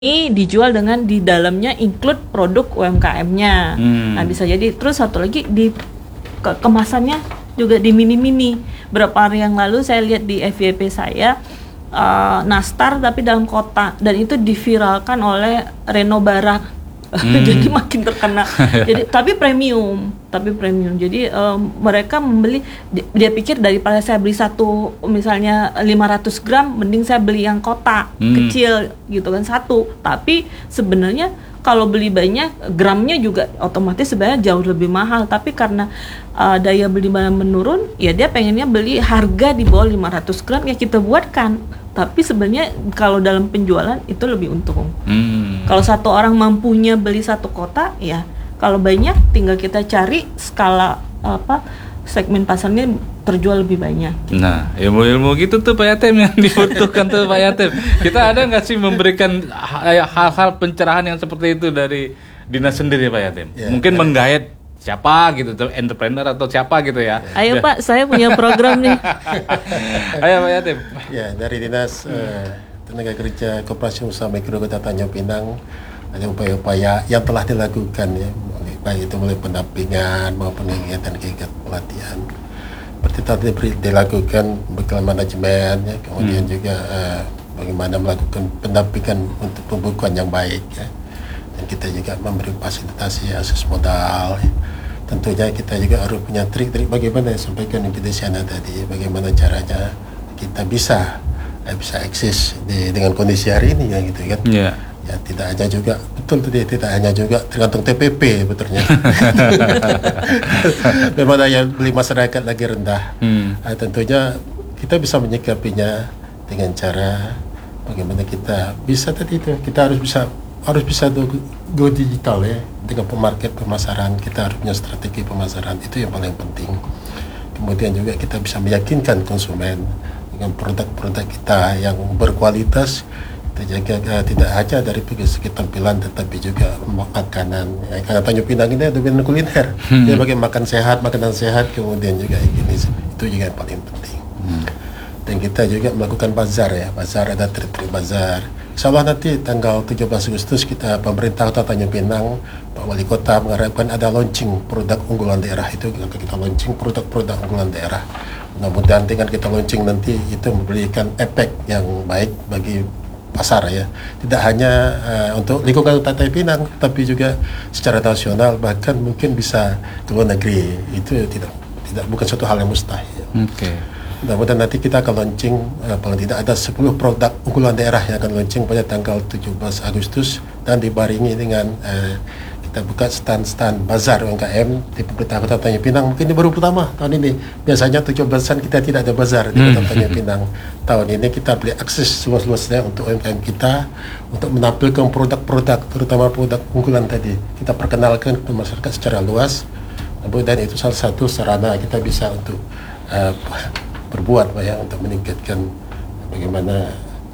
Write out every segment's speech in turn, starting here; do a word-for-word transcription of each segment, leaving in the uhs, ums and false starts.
ini dijual dengan di dalamnya include produk U M K M-nya. Hmm. Nah, bisa jadi. Terus satu lagi di ke- kemasannya juga di mini-mini. Berapa hari yang lalu saya lihat di F Y P saya uh, nastar tapi dalam kotak, dan itu diviralkan oleh Reno Barak. Hmm. Jadi makin terkenal. Jadi tapi premium, tapi premium. Jadi um, mereka membeli, dia, dia pikir daripada saya beli satu misalnya lima ratus gram, mending saya beli yang kotak hmm. kecil gitu kan satu. Tapi sebenarnya kalau beli banyak, gramnya juga otomatis sebenarnya jauh lebih mahal. Tapi karena uh, daya beli menurun, ya dia pengennya beli harga di bawah lima ratus gram, ya kita buatkan. Tapi sebenarnya kalau dalam penjualan itu lebih untung. Hmm. Kalau satu orang mampunya beli satu kotak, ya kalau banyak tinggal kita cari skala apa segmen pasarnya terjual lebih banyak. Gitu. Nah, ilmu-ilmu gitu tuh Pak Yatem yang dibutuhkan tuh Pak Yatem. Kita ada nggak sih memberikan hal-hal pencerahan yang seperti itu dari dinas sendiri Pak Yatem? Ya, Mungkin ya. menggait siapa gitu, entrepreneur atau siapa gitu ya. Ayo ya. Pak, saya punya program nih. Ayo Pak Yatem. Ya, dari Dinas uh, Tenaga Kerja Koperasi Usaha Mikro Kota Tanjung Pinang ada upaya-upaya yang telah dilakukan ya, baik itu mulai pendampingan maupun kegiatan-kegiatan pelatihan. Seperti tadi dilakukan bekal manajemen ya, kemudian hmm. juga uh, bagaimana melakukan pendampingan untuk pembukuan yang baik ya. Dan kita juga memberi fasilitasi akses modal ya. Tentunya kita juga harus punya trik-trik bagaimana yang sampaikan di sana tadi, bagaimana caranya kita bisa eh, bisa eksis di, dengan kondisi hari ini ya gitu kan. Yeah. Ya tidak hanya juga betul tadi tidak hanya juga tergantung T P P betulnya. Memang daya beli masyarakat lagi rendah. Hmm. Nah, tentunya kita bisa menyikapinya dengan cara bagaimana kita bisa tadi itu kita harus bisa harus bisa go, go digital ya, dengan pemarket pemasaran. Kita harus punya strategi pemasaran, itu yang paling penting. Kemudian juga kita bisa meyakinkan konsumen dengan produk-produk kita yang berkualitas. Kita jaga uh, tidak hanya dari segi tampilan tetapi juga makanan ya, karena Tanjung Pinang ini ada bidang kuliner hmm. dia bagi makan sehat, makanan sehat, kemudian juga ini itu juga yang paling penting. hmm. Dan kita juga melakukan bazar ya, bazar ada trik-trik bazar. Insyaallah nanti tanggal tujuh belas Agustus kita pemerintah Kota Tanjung Pinang, Pak Wali Kota mengharapkan ada launching produk unggulan daerah, itu kita launching produk-produk unggulan daerah. Mudah-mudahan dengan kita launching nanti itu memberikan efek yang baik bagi pasar ya, tidak hanya uh, untuk lingkungan Kota Tanjung Pinang, tapi juga secara nasional, bahkan mungkin bisa ke luar negeri. Itu tidak tidak bukan suatu hal yang mustahil. Oke. Okay. Mudah-mudahan nanti kita akan launching uh, paling tidak ada sepuluh produk unggulan daerah yang akan launching pada tanggal tujuh belas Agustus dan dibarengi dengan uh, kita buka stand-stand bazar U M K M di pemerintah Kota Tanjung Pinang. Mungkin ini baru pertama tahun ini. Biasanya tujuh belasan kita tidak ada bazar di Kota Tanjung Pinang. Tahun ini kita beri akses luas-luasnya untuk U M K M kita untuk menampilkan produk-produk, terutama produk unggulan tadi. Kita perkenalkan ke masyarakat secara luas. Dan itu salah satu sarana kita bisa untuk uh, berbuat ya, untuk meningkatkan bagaimana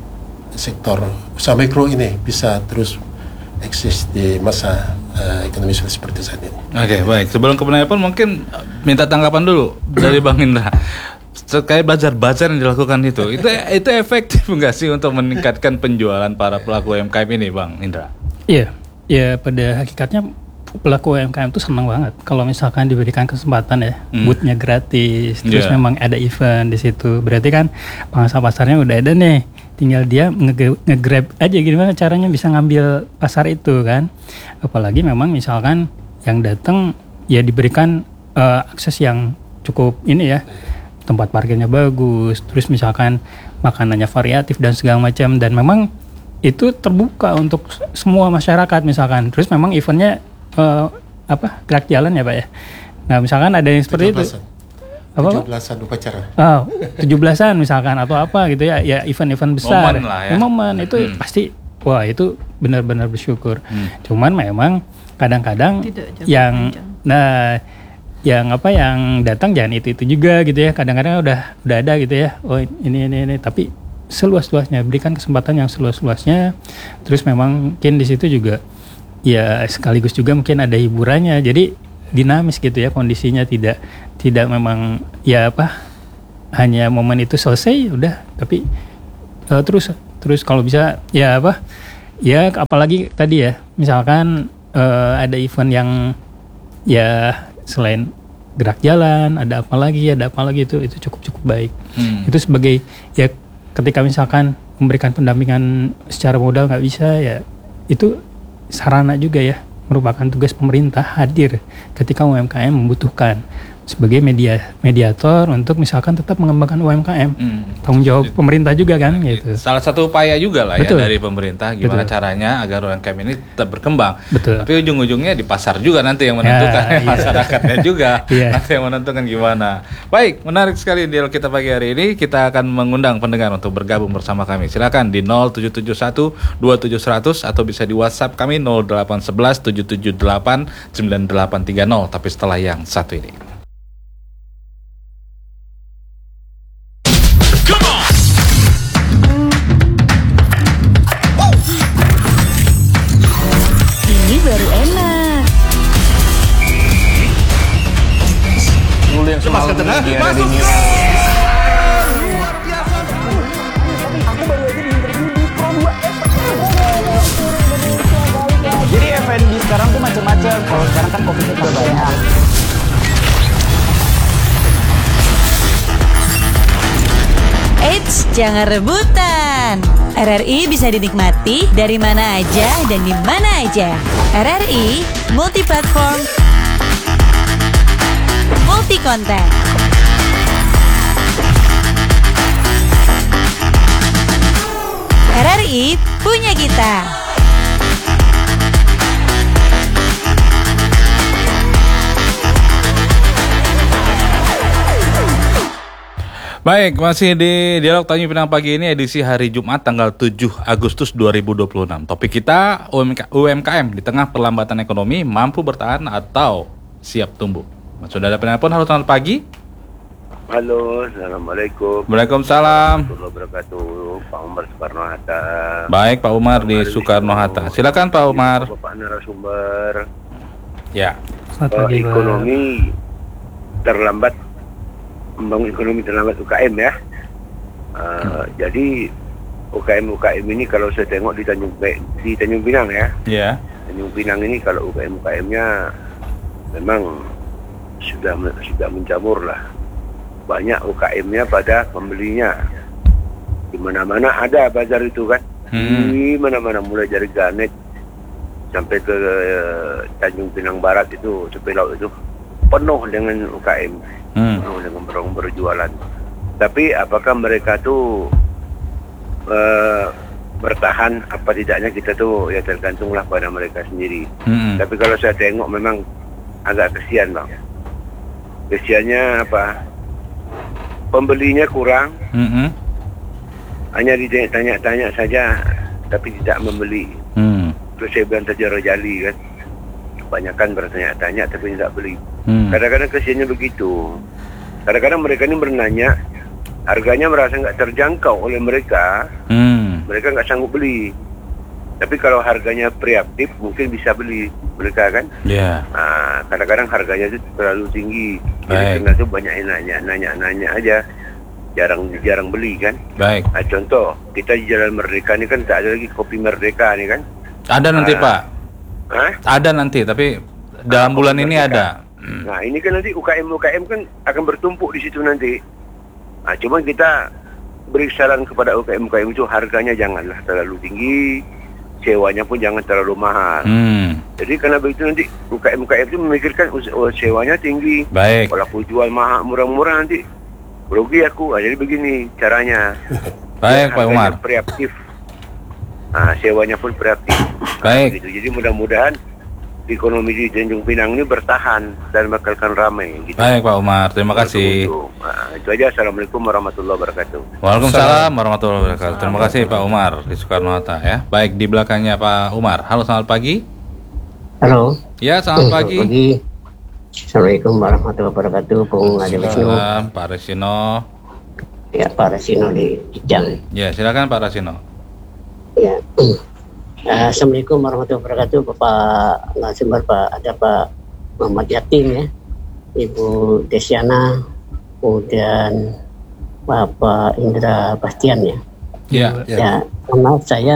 sektor usaha mikro ini bisa terus eksis di masa uh, ekonomi seperti saat ini. Oke, okay, baik. Sebelum ke penutupan mungkin minta tanggapan dulu dari Bang Indra terkait bazar-bazar yang dilakukan itu. Itu itu efektif enggak sih untuk meningkatkan penjualan para pelaku U M K M ini, Bang Indra? Iya. Ya, pada hakikatnya pelaku U M K M itu senang banget kalau misalkan diberikan kesempatan ya, hmm. booth-nya gratis, terus yeah. memang ada event di situ. Berarti kan pangsa pasarnya udah ada nih. Tinggal dia nge-grab aja gimana caranya bisa ngambil pasar itu kan. Apalagi memang misalkan yang datang ya diberikan uh, akses yang cukup ini ya, tempat parkirnya bagus, terus misalkan makanannya variatif dan segala macam, dan memang itu terbuka untuk semua masyarakat misalkan. Terus memang eventnya uh, apa gerak jalan ya Pak ya. Nah misalkan ada yang seperti itu. tujuh belasan upacara. Oh, tujuh belasan misalkan atau apa gitu ya, ya event-event besar. Momen lah ya. ya momen itu hmm. pasti wah itu benar-benar bersyukur. Hmm. Cuman memang kadang-kadang Tidak, yang jangan. nah yang apa yang datang jangan itu-itu juga gitu ya. Kadang-kadang udah udah ada gitu ya. Oh, ini ini ini tapi seluas-luasnya, berikan kesempatan yang seluas-luasnya. Terus memang mungkin di situ juga ya sekaligus juga mungkin ada hiburannya. Jadi dinamis gitu ya, kondisinya tidak tidak memang ya apa hanya momen itu selesai udah, tapi uh, terus terus kalau bisa ya apa Ya, apalagi tadi ya, misalkan uh, ada event yang ya selain gerak jalan, ada apa lagi, ada apa lagi itu itu cukup cukup baik. Hmm. Itu sebagai ya ketika misalkan memberikan pendampingan secara modal nggak bisa ya, itu sarana juga ya, merupakan tugas pemerintah hadir ketika U M K M membutuhkan sebagai media mediator untuk misalkan tetap mengembangkan U M K M. Hmm. Tanggung jawab pemerintah juga kan gitu. Salah satu upaya juga lah Betul. ya dari pemerintah gimana Betul. caranya agar U M K M ini tetap berkembang. Betul. Tapi ujung-ujungnya di pasar juga nanti yang menentukan ya, ya. masyarakatnya juga ya. Nanti yang menentukan gimana. Baik, menarik sekali dialog kita pagi hari ini. Kita akan mengundang pendengar untuk bergabung bersama kami. Silakan di nol tujuh tujuh satu dua tujuh nol nol nol atau bisa di WhatsApp kami nol delapan satu satu tujuh tujuh delapan sembilan delapan tiga nol. Tapi setelah yang satu ini. Baru enak. Dulu yang semalam di Masuk News. Aku baru aja diinterview di Pro dua. Jadi F and B sekarang tuh macam-macam. Kalau sekarang kan kopinya juga banyak. Eits, jangan rebutan. R R I bisa dinikmati dari mana aja dan di mana aja. R R I multi platform, multi konten. R R I punya kita. Baik, masih di Dialog Tanjung Pinang pagi ini edisi hari Jumat tanggal tujuh Agustus dua ribu dua puluh enam. Topik kita U M K M di tengah perlambatan ekonomi mampu bertahan atau siap tumbuh. Sudah ada penelpon, halo selamat pagi. Halo, Assalamualaikum. Waalaikumsalam. Warahmatullahi wabarakatuh. Pak Umar Soekarno-Hatta. Baik, Pak Umar di Soekarno-Hatta. Silakan Pak Umar. Bapak narasumber. Ya. Uh, ekonomi terlambat. Membangun ekonomi terlambat U K M ya. Uh, hmm. Jadi U K M U K M ini kalau saya tengok di Tanjung di Tanjung Pinang ya. Yeah. Tanjung Pinang ini kalau U K M U K M-nya memang sudah sudah menjamur lah. Banyak U K M-nya pada pembelinya. Di mana-mana ada bazar itu kan. Hmm. Di mana-mana mulai dari Garnet sampai ke uh, Tanjung Pinang Barat itu, tepi laut itu penuh dengan U K M. Hmm. Dengan orang berjualan. Tapi apakah mereka tuh uh, bertahan apa tidaknya kita tuh ya tergantunglah pada mereka sendiri. Hmm. Tapi kalau saya tengok memang agak kesian bang. Kesiannya apa? Pembelinya kurang. Hmm. Hanya ditanya-tanya saja tapi tidak membeli. Hmm. Terus saya bilang saja Rojali kan. Kebanyakan bertanya-tanya tapi tidak beli. Hmm. Kadang-kadang kesiannya begitu. Kadang-kadang mereka ini bernanya, harganya merasa nggak terjangkau oleh mereka, hmm. mereka nggak sanggup beli. Tapi kalau harganya preaktif mungkin bisa beli mereka kan. Yeah. Nah, kadang-kadang harganya itu terlalu tinggi. Jadi karena itu banyak yang nanya, nanya-nanya aja, jarang-jarang beli kan. Baik. Nah, contoh kita di Jalan Merdeka ini kan tak ada lagi kopi Merdeka nih kan. Ada nanti nah, Pak. Hah? Ada nanti, tapi dalam bulan ini Merdeka. Ada. Nah ini kan nanti U K M U K M kan akan bertumpuk di situ nanti. Nah cuma kita beri saran kepada U K M U K M itu harganya janganlah terlalu tinggi, sewanya pun jangan terlalu mahal. Hmm. Jadi karena begitu nanti U K M U K M itu memikirkan oh, sewanya tinggi. Baik. Kalau aku jual mahal murah-murah nanti rugi aku. Nah, jadi begini caranya. Baik Pak Umar. Preaktif. Nah sewanya pun preaktif. Baik. Nah, gitu. Jadi mudah-mudahan ekonomi di Tanjung Pinang ini bertahan dan bakalkan ramai. Gitu. Baik Pak Umar, terima kasih. Nah, itu aja. Assalamualaikum warahmatullahi wabarakatuh. Waalaikumsalam warahmatullahi wabarakatuh. Terima kasih Pak Umar di Soekarno-Hatta ya. Baik, di belakangnya Pak Umar. Halo, selamat pagi. Halo. Ya, selamat pagi. Selamat pagi. Assalamualaikum warahmatullahi wabarakatuh. Bung Adi Wisnu. Pak Resino. Ya, Pak Resino di Kijang. Ya, silakan Pak Resino. Ya. Uh, Assalamualaikum warahmatullahi wabarakatuh, Bapak narasumber, Pak ada Pak Muhammad Yatim ya, Ibu Desiana, kemudian Bapak Indra Bastian ya. Iya. Ya, maaf saya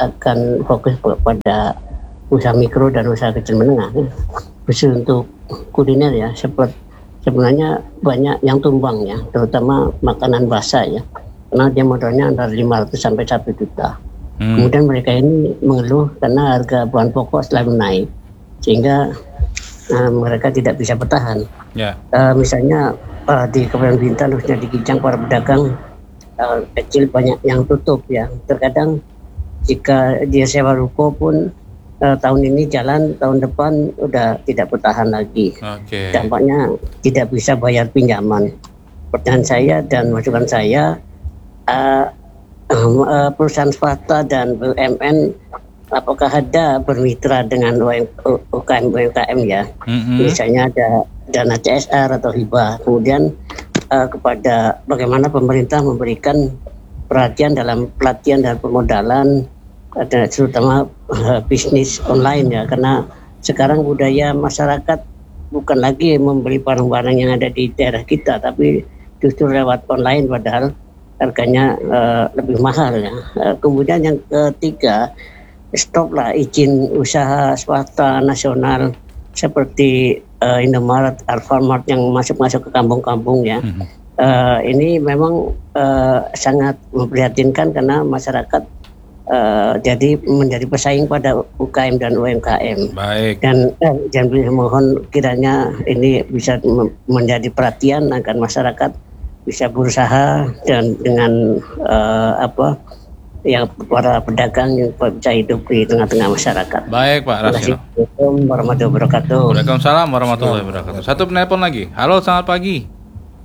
akan fokus pada usaha mikro dan usaha kecil menengah. Khusus untuk kuliner ya, seperti sebenarnya banyak yang tumbang ya, terutama makanan basah ya, karena dia modalnya antara lima ratus sampai satu juta. Hmm. Kemudian mereka ini mengeluh karena harga bahan pokok selalu naik, sehingga uh, mereka tidak bisa bertahan. Yeah. Uh, misalnya uh, di Kabupaten Bintan, khususnya di Kijang, para pedagang uh, kecil banyak yang tutup ya. Terkadang jika dia sewa ruko pun uh, tahun ini jalan, tahun depan udah tidak bertahan lagi. Okay. Dampaknya tidak bisa bayar pinjaman. Pertanyaan saya dan masukan saya, uh, uh, perusahaan swasta dan B U M N apakah ada bermitra dengan U K M U M K M ya? Mm-hmm. Misalnya ada dana C S R atau hibah. Kemudian uh, kepada bagaimana pemerintah memberikan perhatian dalam pelatihan dan permodalan, ada terutama uh, bisnis online ya, karena sekarang budaya masyarakat bukan lagi membeli barang-barang yang ada di daerah kita, tapi justru lewat online, padahal harganya uh, lebih mahal ya. Uh, kemudian yang ketiga, stoplah izin usaha swasta nasional seperti uh, Indomaret, Alfamart yang masuk-masuk ke kampung-kampung ya. Mm-hmm. Uh, ini memang uh, sangat memprihatinkan karena masyarakat uh, jadi menjadi pesaing pada U K M dan U M K M. Baik. Dan eh, dan mohon kiranya ini bisa menjadi perhatian agar masyarakat bisa berusaha dan dengan uh, apa yang para pedagang yang bisa hidup di tengah-tengah masyarakat. Baik Pak Rasino. Assalamualaikum warahmatullahi wabarakatuh. Waalaikumsalam warahmatullahi wabarakatuh. Satu penelpon lagi. Halo, selamat pagi.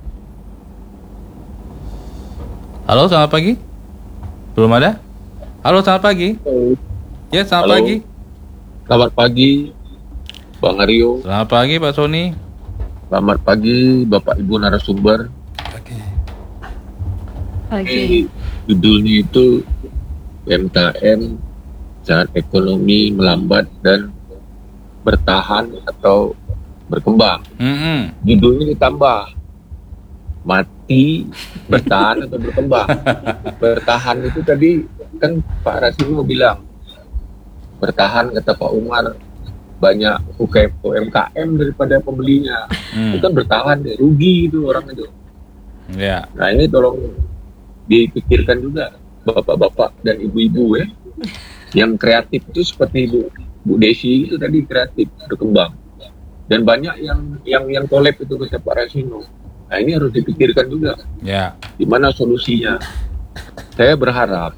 Halo, selamat pagi. Belum ada? Halo, selamat pagi. Ya, selamat Halo. pagi. Selamat pagi, Bang Aryo. Selamat pagi, Pak Sony. Selamat pagi, Bapak Ibu narasumber. Pagi. Pagi. Judulnya itu U M K M saat ekonomi melambat dan bertahan atau berkembang. Mm-hmm. Judulnya ditambah mati, bertahan atau berkembang. Bertahan itu tadi kan Pak Rasino bilang bertahan, kata Pak Umar, banyak U M K M daripada pembelinya. Hmm. Itu kan bertahan, deh, rugi itu orang itu. Yeah. Nah ini tolong dipikirkan juga bapak-bapak dan ibu-ibu ya, yang kreatif itu seperti Bu Bu Desi itu tadi, kreatif berkembang, dan banyak yang yang yang collab itu ke Pak Rasino. Nah ini harus dipikirkan juga. Ya. Gimana solusinya? Saya berharap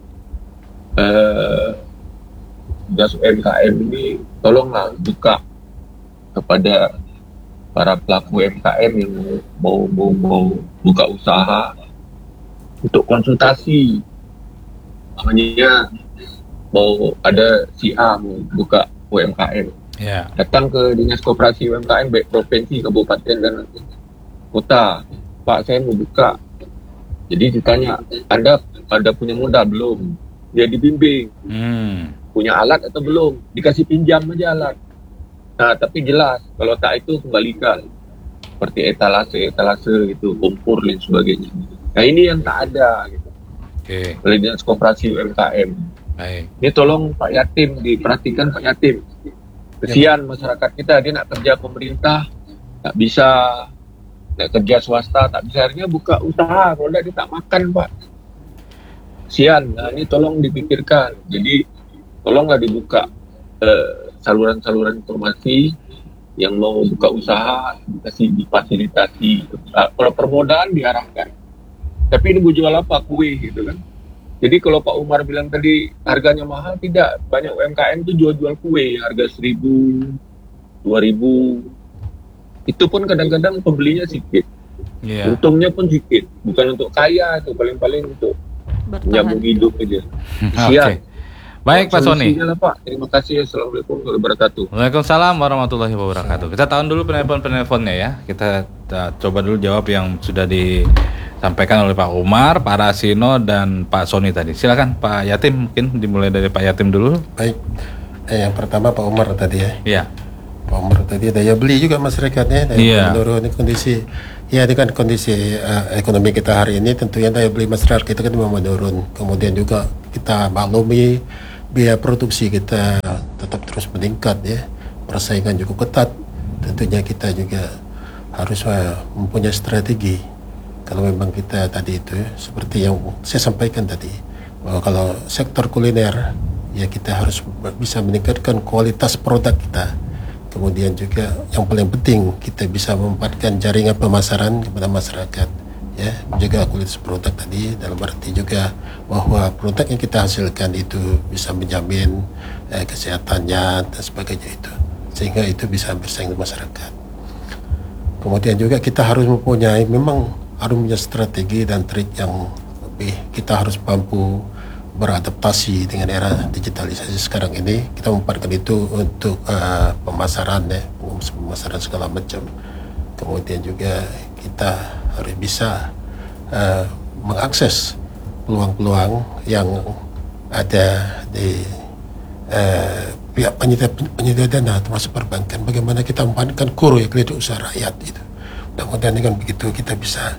eh, gas U M K M ini tolonglah buka kepada para pelaku U M K M yang mau mau mau buka usaha untuk konsultasi. Makanya mau ada si A mau buka U M K M. Ya. Datang ke Dinas Koperasi U M K M baik provinsi, kabupaten dan kota, Pak saya mau buka. Jadi ditanya, Anda Anda punya modal belum? Dia dibimbing. Hmm. Punya alat atau belum? Dikasih pinjam aja alat. Nah tapi jelas kalau tak itu kembalikan. Seperti etalase etalase gitu, kompor dan sebagainya. Nah ini yang tak ada gitu. Oke. Okay. Dinas Koperasi U M K M. Baik. Ini tolong Pak Yatim diperhatikan, Pak Yatim. Kesian masyarakat kita, dia nak kerja pemerintah tak bisa, nak kerja swasta tak bisa, akhirnya buka usaha, kalau tidak dia tak makan Pak. Kesian. Nah ini tolong dipikirkan. Jadi tolonglah dibuka eh, saluran-saluran informasi yang mau buka usaha, dikasih difasilitasi. Nah, kalau permodalan diarahkan. Tapi ini mau jual apa? Kue gitu kan. Jadi kalau Pak Umar bilang tadi harganya mahal, tidak. Banyak U M K M itu jual-jual kue harga seribu, dua ribu. Itu pun kadang-kadang pembelinya sedikit. Yeah. Untungnya pun sedikit. Bukan untuk kaya, itu paling-paling untuk menyambung hidup aja. Oke. Okay. Baik Pak Sony. Pak. Terima kasih. Assalamualaikum warahmatullahi wabarakatuh. Waalaikumsalam warahmatullahi wabarakatuh. Kita tahan dulu penelpon-penelponnya ya. Kita uh, coba dulu jawab yang sudah disampaikan oleh Pak Umar, Pak Rasino, dan Pak Sony tadi. Silakan Pak Yatim, mungkin dimulai dari Pak Yatim dulu. Baik. Eh, yang pertama Pak Umar tadi ya. Iya. Pak Umar tadi daya beli juga masyarakatnya, daya yeah. menurun kondisi. Ya dengan kondisi uh, ekonomi kita hari ini, tentunya daya beli masyarakat kita kan menurun. Kemudian juga kita maklumi biaya produksi kita tetap terus meningkat ya, persaingan cukup ketat, tentunya kita juga harus uh, mempunyai strategi. Kalau memang kita tadi itu seperti yang saya sampaikan tadi, bahwa kalau sektor kuliner ya kita harus bisa meningkatkan kualitas produk kita. Kemudian juga yang paling penting kita bisa memanfaatkan jaringan pemasaran kepada masyarakat, ya, menjaga kualitas produk tadi dalam arti juga bahwa produk yang kita hasilkan itu bisa menjamin eh, kesehatannya dan sebagainya itu, sehingga itu bisa bersaing dengan masyarakat. Kemudian juga kita harus mempunyai memang harus punya strategi dan trik yang lebih, kita harus mampu beradaptasi dengan era digitalisasi sekarang ini. Kita memanfaatkan itu untuk uh, pemasaran ya, pemasaran segala macam. Kemudian juga kita harus bisa uh, mengakses peluang-peluang yang ada di uh, pihak penyedia, penyedia dana termasuk perbankan. Bagaimana kita memanfaatkan kuro ya, kredit usaha rakyat itu. Mudah-mudahan dengan begitu kita bisa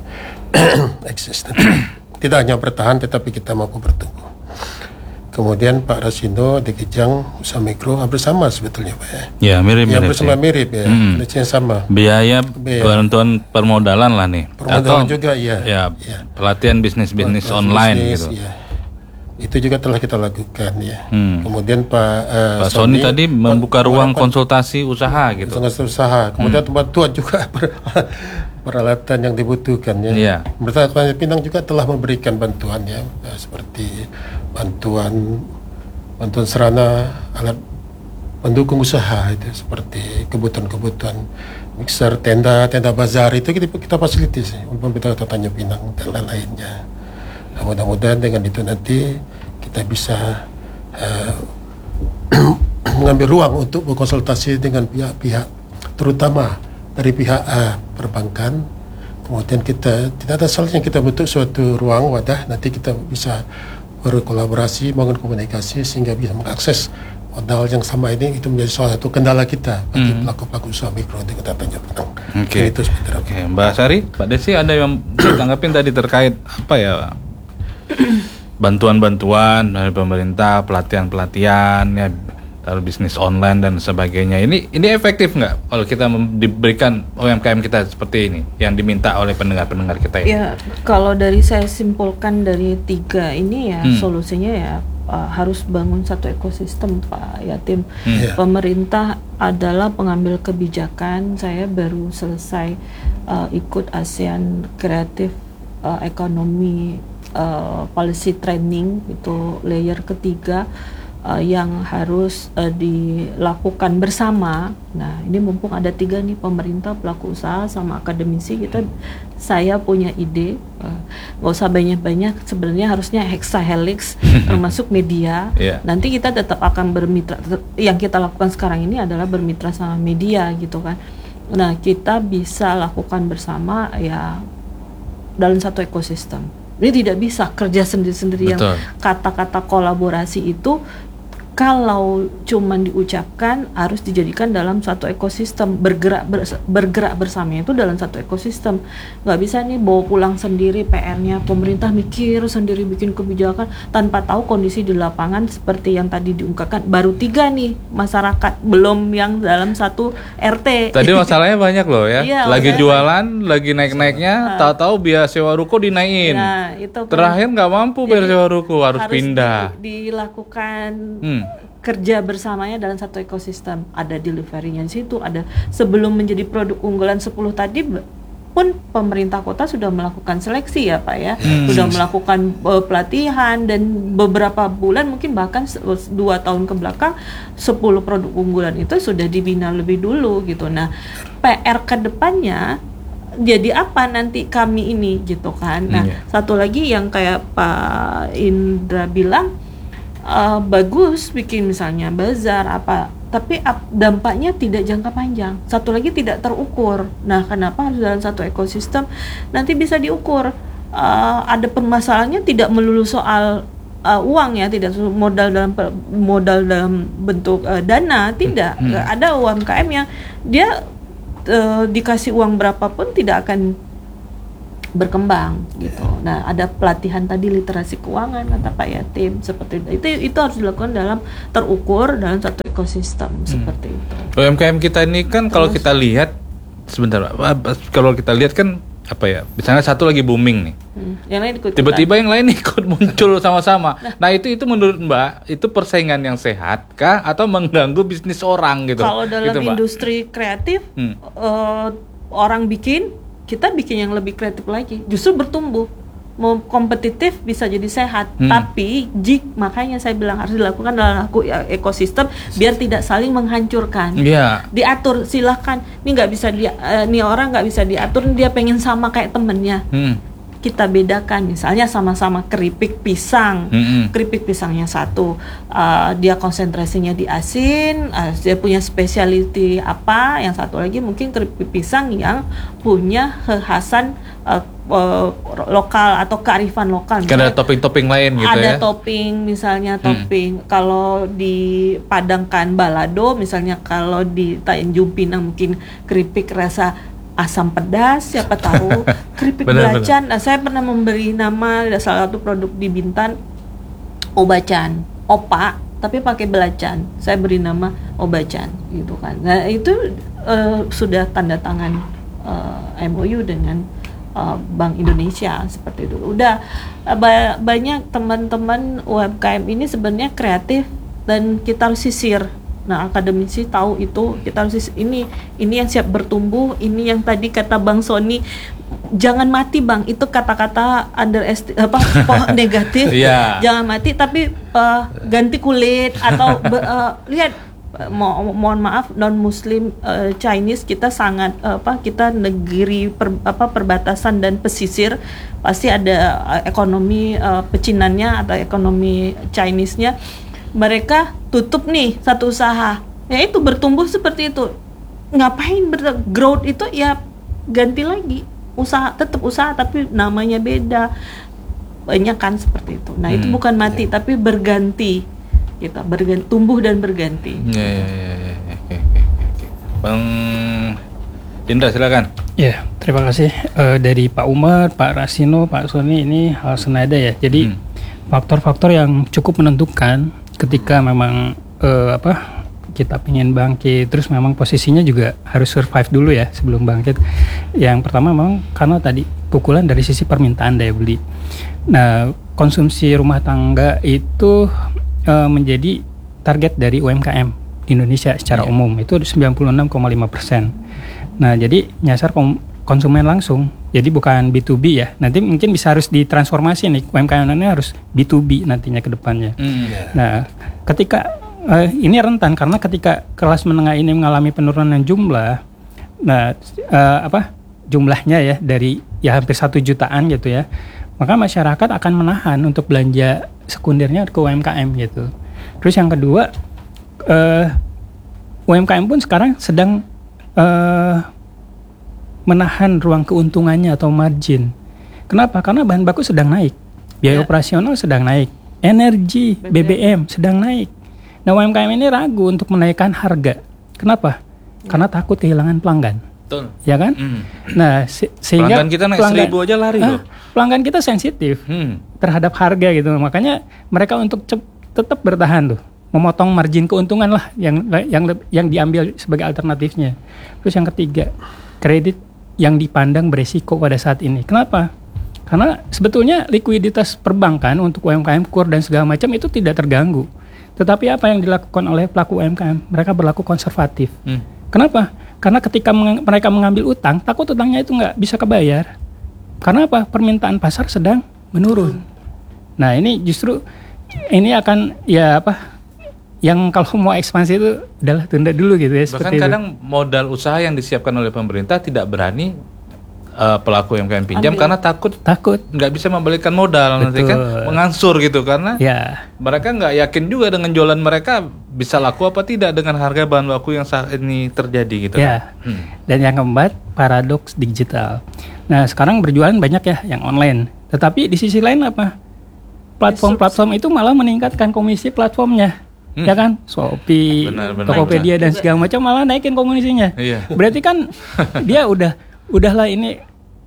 eksis. Tidak hanya bertahan tetapi kita mampu bertumbuh. Kemudian Pak Rasindo di Kijang usaha mikro hampir sama sebetulnya Pak ya. Ya mirip-mirip. Ya, hampir sama mirip ya. Hmm. Yang sama. Biaya, Biaya bantuan permodalan lah nih. Permodalan atau juga ya. Ya, ya. Pelatihan bisnis-bisnis online bisnis, gitu. Ya. Itu juga telah kita lakukan ya. Hmm. Kemudian Pak uh, Pak Sony, Sony tadi membuka ruang konsultasi usaha gitu. Konsultasi usaha. Kemudian hmm. bantuan juga peralatan yang dibutuhkan ya. Yeah. Pemerintah Kabupaten Pinang juga telah memberikan bantuan ya, seperti bantuan bantuan sarana alat pendukung usaha itu, seperti kebutuhan-kebutuhan mixer, tenda, tenda bazar itu kita, kita fasilitas ya, untuk pemerintah Kota Tanjung Pinang dan lain-lainnya. Nah, mudah-mudahan dengan itu nanti kita bisa uh, mengambil ruang untuk berkonsultasi dengan pihak-pihak, terutama dari pihak uh, perbankan. Kemudian kita tidak ada salahnya kita bentuk suatu ruang wadah, nanti kita bisa berkolaborasi, bangun komunikasi sehingga bisa mengakses modal yang sama ini. Itu menjadi salah satu kendala kita bagi hmm. pelaku-pelaku usaha mikro di Kota Tanjung Pinang. Oke. Okay. Itu sebenarnya. Oke, okay. Mbak Sari, Pak Desi ada yang ditanggapin tadi terkait apa ya? Bantuan-bantuan dari pemerintah, pelatihan-pelatihan, ya, lalu bisnis online dan sebagainya. Ini ini efektif nggak kalau kita diberikan U M K M kita seperti ini yang diminta oleh pendengar-pendengar kita ya? Ya, kalau dari saya simpulkan dari tiga ini ya, hmm. solusinya ya uh, harus bangun satu ekosistem Pak Yatim. Hmm. Pemerintah adalah pengambil kebijakan. Saya baru selesai uh, ikut ASEAN Creative uh, Economy uh, Policy Training, itu layer ketiga. Uh, yang harus uh, dilakukan bersama. Nah, ini mumpung ada tiga nih, pemerintah, pelaku usaha, sama akademisi, kita saya punya ide, uh, nggak usah banyak-banyak, sebenarnya harusnya hexahelix termasuk media. Yeah. Nanti kita tetap akan bermitra. Yang kita lakukan sekarang ini adalah bermitra sama media gitu kan. Nah, kita bisa lakukan bersama ya dalam satu ekosistem. Ini tidak bisa kerja sendiri-sendiri. Yang kata-kata kolaborasi itu kalau cuman diucapkan, harus dijadikan dalam satu ekosistem, bergerak ber, bergerak bersama itu dalam satu ekosistem. Nggak bisa nih bawa pulang sendiri P R-nya, pemerintah mikir sendiri bikin kebijakan tanpa tahu kondisi di lapangan seperti yang tadi diungkapkan. Baru tiga nih masyarakat, belum yang dalam satu R T. Tadi masalahnya banyak loh ya. Iya, lagi jualan, lagi naik-naiknya, tahu-tahu biaya sewa ruko dinaikin. Nah, itu terakhir nggak mampu bayar sewa ruko, harus, harus pindah. Di, dilakukan. Hmm. kerja bersamanya dalam satu ekosistem. Ada delivery-nya di situ, ada sebelum menjadi produk unggulan sepuluh tadi pun pemerintah kota sudah melakukan seleksi ya Pak ya, hmm. sudah melakukan uh, pelatihan, dan beberapa bulan mungkin bahkan dua tahun ke belakang sepuluh produk unggulan itu sudah dibina lebih dulu gitu. Nah, P R ke depannya jadi apa nanti kami ini gitu kan. Nah, hmm, yeah. satu lagi yang kayak Pak Indra bilang, Uh, bagus bikin misalnya bazar apa, tapi ap, dampaknya tidak jangka panjang. Satu lagi tidak terukur. Nah, kenapa harus dalam satu ekosistem? Nanti bisa diukur. Uh, ada permasalahannya tidak melulu soal uh, uang ya, tidak modal dalam modal dalam bentuk uh, dana, tidak. Hmm. Ada U M K M yang dia uh, dikasih uang berapapun tidak akan berkembang gitu. Nah, ada pelatihan tadi literasi keuangan kata Pak Yatim seperti itu. Itu, itu harus dilakukan dalam terukur dalam satu ekosistem hmm. seperti itu. U M K M kita ini kan Terus, kalau kita lihat sebentar, kalau kita lihat kan apa ya? Misalnya satu lagi booming nih. Hmm. Yang lain ikut. Tiba-tiba yang lain ikut muncul sama-sama. Nah, nah itu itu menurut Mbak itu persaingan yang sehat kah atau mengganggu bisnis orang gitu? Kalau dalam gitu, industri kreatif hmm. uh, orang bikin, kita bikin yang lebih kreatif lagi, justru bertumbuh. Mau kompetitif bisa jadi sehat, hmm. tapi jik makanya saya bilang harus dilakukan dalam ekosistem biar tidak saling menghancurkan. Yeah. Diatur silahkan, ini nggak bisa dia, uh, nih orang nggak bisa diatur, dia pengen sama kayak temennya. Hmm. Kita bedakan, misalnya sama-sama keripik pisang, mm-hmm. keripik pisangnya satu, uh, dia konsentrasinya di asin, uh, dia punya specialty apa, yang satu lagi mungkin keripik pisang yang punya kekhasan uh, uh, lokal atau kearifan lokal. Misalnya, ada topping-topping lain gitu ada ya? Ada topping, misalnya topping. Hmm. Kalau di Padangkan balado, misalnya kalau di Tanjung Pinang mungkin keripik rasa asam pedas, siapa tahu keripik belacan. Nah, saya pernah memberi nama salah satu produk di Bintan Obacan, opak tapi pakai belacan. Saya beri nama Obacan gitu kan. Nah, itu uh, sudah tanda tangan uh, M O U dengan uh, Bank Indonesia seperti itu. Udah uh, ba- banyak teman-teman U M K M ini sebenarnya kreatif dan kita harus sisir. Nah, akademisi tahu itu, kita harus ini ini yang siap bertumbuh, ini yang tadi kata Bang Sony, jangan mati Bang, itu kata-kata underestimate apa negatif. Yeah. Jangan mati tapi uh, ganti kulit atau uh, lihat mo- mohon maaf non muslim uh, Chinese kita sangat uh, apa kita negeri per, apa perbatasan dan pesisir pasti ada uh, ekonomi uh, pecinannya atau ekonomi Chinese-nya. Mereka tutup nih satu usaha, ya itu bertumbuh seperti itu. Ngapain ber- growth itu ya ganti lagi usaha, tetap usaha tapi namanya beda, banyak kan seperti itu. Nah hmm. itu bukan mati ya. Tapi berganti, kita berganti, tumbuh dan berganti. Ya, ya, ya, ya. Oke, oke, oke. Bang Indra silakan. Ya, terima kasih uh, dari Pak Umar, Pak Rasino, Pak Sony, ini hal senada ya. Jadi hmm. faktor-faktor yang cukup menentukan ketika memang uh, apa kita pengen bangkit, terus memang posisinya juga harus survive dulu ya sebelum bangkit. Yang pertama memang karena tadi pukulan dari sisi permintaan daya beli. Nah, konsumsi rumah tangga itu uh, menjadi target dari U M K M di Indonesia secara yeah. umum itu sembilan puluh enam koma lima persen. Nah, jadi nyasar kom- konsumen langsung. Jadi bukan B to B ya. Nanti mungkin bisa harus ditransformasi nih U M K M ini harus B to B nantinya ke depannya. Mm, yeah. Nah, ketika uh, ini rentan karena ketika kelas menengah ini mengalami penurunan jumlah, nah uh, apa jumlahnya ya dari ya hampir satu jutaan gitu ya, maka masyarakat akan menahan untuk belanja sekundernya ke U M K M gitu. Terus yang kedua, uh, U M K M pun sekarang sedang uh, menahan ruang keuntungannya atau margin. Kenapa? Karena bahan baku sedang naik, biaya ya. operasional sedang naik, energi B B M. B B M sedang naik. Nah, U M K M ini ragu untuk menaikkan harga. Kenapa? Ya. Karena takut kehilangan pelanggan. Betul. Ya kan? Hmm. Nah, se- sehingga pelanggan kita naik pelanggan, seribu aja lari ah, loh. Pelanggan kita sensitif hmm. terhadap harga gitu. Makanya mereka untuk cep- tetap bertahan tuh, memotong margin keuntungan lah yang yang yang diambil sebagai alternatifnya. Terus yang ketiga, kredit yang dipandang beresiko pada saat ini. Kenapa? Karena sebetulnya likuiditas perbankan untuk U M K M, kur dan segala macam itu tidak terganggu. Tetapi apa yang dilakukan oleh pelaku U M K M? Mereka berlaku konservatif. Hmm. Kenapa? Karena ketika meng- mereka mengambil utang, takut utangnya itu nggak bisa kebayar. Karena apa? Permintaan pasar sedang menurun. Nah, ini justru ini akan ya apa? Yang kalau mau ekspansi itu adalah tunda dulu gitu ya. Bahkan kadang itu. Modal usaha yang disiapkan oleh pemerintah tidak berani uh, pelaku U M K M pinjam. Ambil. Karena takut takut nggak bisa membalikan modal. Betul. Nanti kan mengangsur gitu karena ya. mereka nggak yakin juga dengan jualan mereka bisa laku apa tidak dengan harga bahan baku yang saat ini terjadi gitu. Ya. Kan? Hmm. Dan yang keempat, paradoks digital. Nah, sekarang berjualan banyak ya yang online. Tetapi di sisi lain apa? Platform-platform itu malah meningkatkan komisi platformnya. Hmm. Ya kan, Shopee, benar, benar, Tokopedia benar. Dan segala macam malah naikin komisinya. Iya. Berarti kan dia udah udahlah ini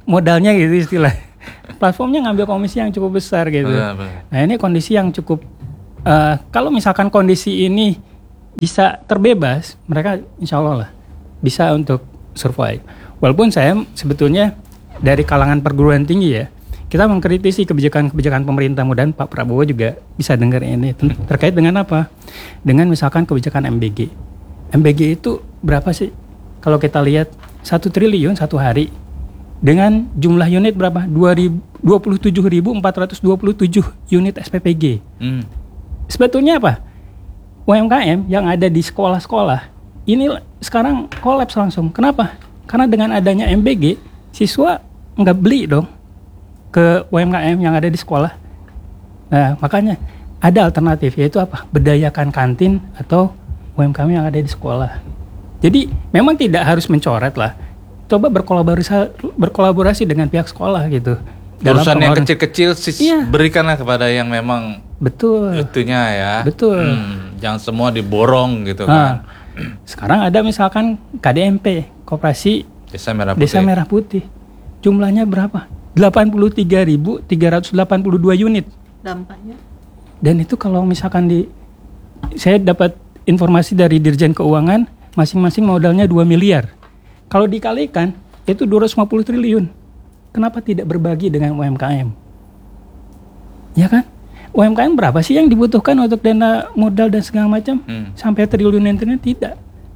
modalnya gitu istilah. Platformnya ngambil komisi yang cukup besar gitu. Benar, benar. Nah ini kondisi yang cukup, uh, kalau misalkan kondisi ini bisa terbebas, mereka insya Allah lah bisa untuk survive. Walaupun saya sebetulnya dari kalangan perguruan tinggi ya, kita mengkritisi kebijakan-kebijakan pemerintah, mudah-mudahan Pak Prabowo juga bisa dengar ini terkait dengan apa? Dengan misalkan kebijakan M B G. M B G itu berapa sih? Kalau kita lihat satu triliun satu hari dengan jumlah unit berapa? dua puluh tujuh ribu empat ratus dua puluh tujuh unit S P P G. Hmm. Sebetulnya apa? U M K M yang ada di sekolah-sekolah ini sekarang kolaps langsung. Kenapa? Karena dengan adanya M B G, siswa nggak beli dong ke U M K M yang ada di sekolah. Nah, makanya ada alternatif, yaitu apa? Berdayakan kantin atau U M K M yang ada di sekolah. Jadi memang tidak harus mencoret lah. Coba berkolaborasi berkolaborasi dengan pihak sekolah gitu. Urusan yang kecil-kecil sih iya. berikanlah kepada yang memang betul itunya ya. Betul. Hmm, jangan semua diborong gitu nah, kan. Sekarang ada misalkan K D M P, Koperasi Desa Merah Putih. Desa Merah Putih. Jumlahnya berapa? delapan puluh tiga ribu tiga ratus delapan puluh dua unit. Dampaknya. Dan itu kalau misalkan di saya dapat informasi dari Dirjen Keuangan, masing-masing modalnya dua miliar. Kalau dikalikan itu dua ratus lima puluh triliun. Kenapa tidak berbagi dengan U M K M? Ya kan? U M K M berapa sih yang dibutuhkan untuk dana modal dan segala macam? Hmm. Sampai triliun triliun tidak.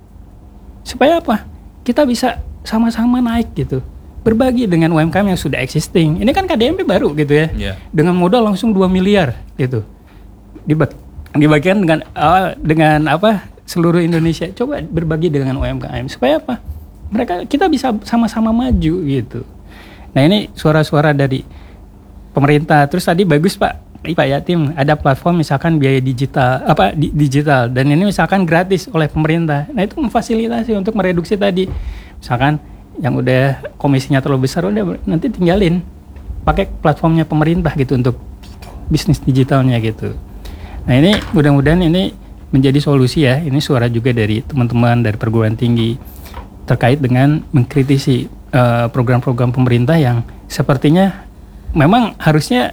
Supaya apa? Kita bisa sama-sama naik gitu. Berbagi dengan U M K M yang sudah existing. Ini kan K D M P baru gitu ya. Yeah. Dengan modal langsung dua miliar gitu. Dibag- dibagikan dengan uh, dengan apa? Seluruh Indonesia. Coba berbagi dengan U M K M supaya apa? Mereka kita bisa sama-sama maju gitu. Nah, ini suara-suara dari pemerintah. Terus tadi bagus Pak, Pak Yatim, ada platform misalkan biaya digital apa di, digital dan ini misalkan gratis oleh pemerintah. Nah, itu memfasilitasi untuk mereduksi tadi. Misalkan yang udah komisinya terlalu besar udah nanti tinggalin pakai platformnya pemerintah gitu untuk bisnis digitalnya gitu. Nah, ini mudah-mudahan ini menjadi solusi ya. Ini suara juga dari teman-teman dari perguruan tinggi terkait dengan mengkritisi uh, program-program pemerintah yang sepertinya memang harusnya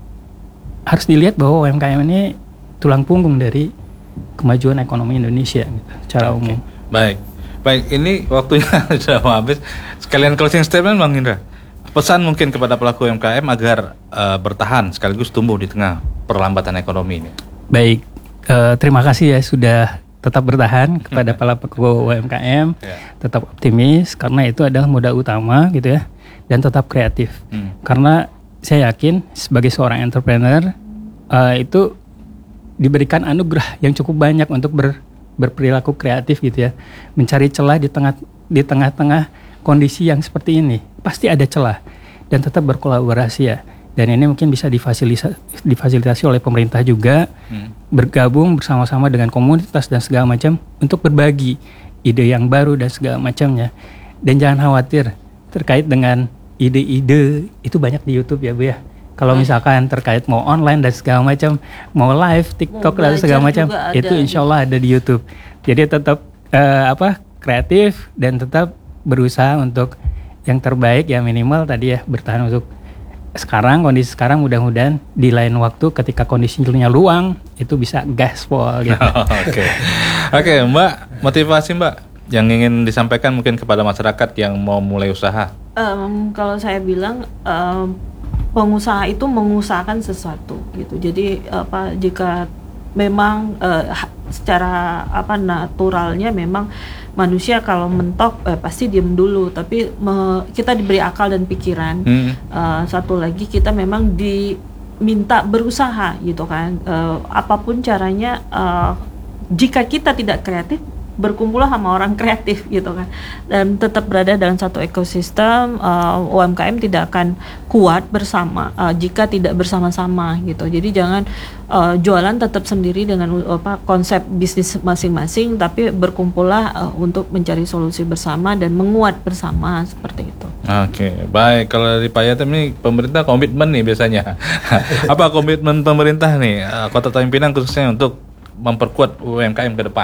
harus dilihat bahwa U M K M ini tulang punggung dari kemajuan ekonomi Indonesia gitu, secara umum. Baik, baik ini waktunya sudah mau habis. Sekalian closing statement Bang Indra. Pesan mungkin kepada pelaku U M K M agar uh, bertahan sekaligus tumbuh di tengah perlambatan ekonomi ini. Baik, uh, terima kasih ya sudah tetap bertahan kepada para pelaku U M K M, yeah. tetap optimis karena itu adalah modal utama gitu ya, dan tetap kreatif. Hmm. Karena saya yakin sebagai seorang entrepreneur uh, itu diberikan anugerah yang cukup banyak untuk ber, berperilaku kreatif gitu ya, mencari celah di tengah di tengah-tengah kondisi yang seperti ini. Pasti ada celah dan tetap berkolaborasi ya. Dan ini mungkin bisa difasilitasi, difasilitasi oleh pemerintah juga, hmm. bergabung bersama-sama dengan komunitas dan segala macam untuk berbagi ide yang baru dan segala macamnya. Dan jangan khawatir terkait dengan ide-ide itu banyak di YouTube ya Bu ya. Kalau misalkan terkait mau online dan segala macam, mau live TikTok dan segala macam, itu insya Allah ada di YouTube. Jadi tetap uh, apa kreatif dan tetap berusaha untuk yang terbaik ya, minimal tadi ya bertahan untuk sekarang, kondisi sekarang, mudah-mudahan di lain waktu ketika kondisinya luang itu bisa gaspol gitu. Oke, oke Mbak, motivasi Mbak yang ingin disampaikan mungkin kepada masyarakat yang mau mulai usaha. Um, kalau saya bilang um, pengusaha itu mengusahakan sesuatu gitu. Jadi apa jika memang uh, secara apa naturalnya memang manusia kalau mentok eh, pasti diem dulu, tapi me, kita diberi akal dan pikiran. hmm. uh, satu lagi kita memang diminta berusaha gitu kan, uh, apapun caranya. Uh, jika kita tidak kreatif, berkumpullah sama orang kreatif gitu kan, dan tetap berada dalam satu ekosistem. uh, U M K M tidak akan kuat bersama uh, jika tidak bersama-sama gitu. Jadi jangan uh, jualan tetap sendiri dengan uh, apa konsep bisnis masing-masing, tapi berkumpullah uh, untuk mencari solusi bersama dan menguat bersama seperti itu. Oke, baik. Kalau dari Pak Yatim ini pemerintah komitmen nih biasanya. Apa komitmen pemerintah nih uh, Kota Tanjung Pinang khususnya untuk memperkuat U M K M ke depan?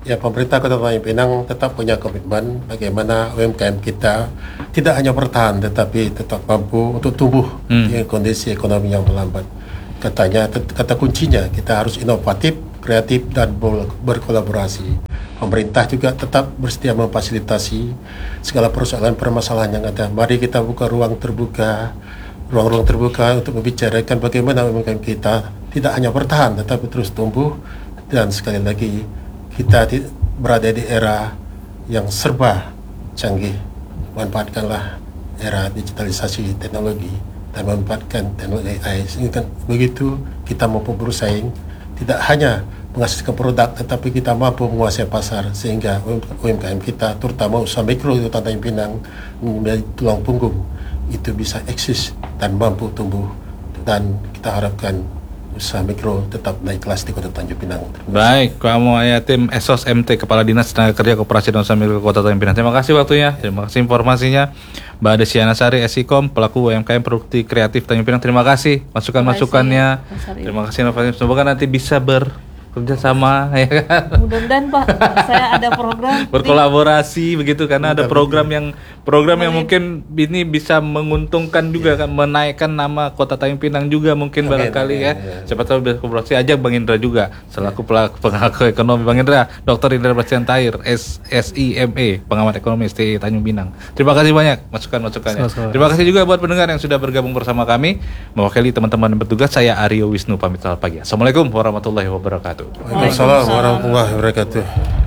ya pemerintah Kota Tanjung Pinang tetap punya komitmen bagaimana U M K M kita tidak hanya bertahan tetapi tetap mampu untuk tumbuh hmm. dengan kondisi ekonomi yang melambat. Katanya, kata kuncinya kita harus inovatif, kreatif dan berkolaborasi. Pemerintah juga tetap bersedia memfasilitasi segala persoalan permasalahan yang ada. Mari kita buka ruang terbuka, ruang-ruang terbuka untuk membicarakan bagaimana U M K M kita tidak hanya bertahan tetapi terus tumbuh. Dan sekali lagi kita di, berada di era yang serba canggih. Manfaatkanlah era digitalisasi teknologi dan memanfaatkan teknologi A I. Sehingga begitu kita mampu bersaing, tidak hanya menghasilkan produk, tetapi kita mampu menguasai pasar sehingga U M K M kita, terutama usaha mikro di Kota Tanjung Pinang menjadi tulang punggung, itu bisa eksis dan mampu tumbuh. Dan kita harapkan usaha mikro tetap naik kelas di Kota Tanjung Pinang. Baik, kamu Ayatim Esos M T, Kepala Dinas Tenaga Kerja Koperasi dan Usaha Mikro Kota Tanjung Pinang. Terima kasih waktunya, terima kasih informasinya. Mbak Desiana Sari, Esikom, pelaku U M K M Produktif Kreatif Tanjung Pinang. Terima kasih masukan-masukannya. Terima kasih inovasi. Semoga nanti bisa ber kerja sama, ya kan? Mudah-mudahan Pak, saya ada program berkolaborasi begitu, karena ada program yang program yang mungkin ini bisa menguntungkan juga, kan, menaikkan nama Kota Tanjung Pinang juga mungkin barangkali ya. Siapa tahu bisa kolaborasi. Ajak Bang Indra juga selaku pelaku pengaku ekonomi. Bang Indra, Doktor Indra Bastian Tahir, S I M E, pengamat ekonomi S T I Tanjung Pinang. Terima kasih banyak masukan-masukannya. So-so. Terima kasih juga buat pendengar yang sudah bergabung bersama kami. Mewakili teman-teman yang bertugas, saya Aryo Wisnu pamit selamat pagi. Assalamualaikum warahmatullahi wabarakatuh. Waalaikumsalam warahmatullahi wabarakatuh.